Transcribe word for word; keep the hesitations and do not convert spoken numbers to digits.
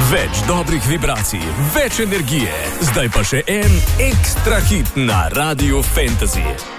Več dobrih vibracij, več energije. Zdaj pa še en ekstra hit na Radiu Fantasy.